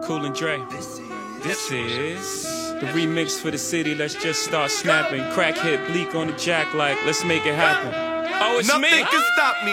Cool and Dre. This is the remix for the city. Let's just start snapping. Crack hit Bleak on the jack like, let's make it happen. Oh, it's Nothing me. can stop me.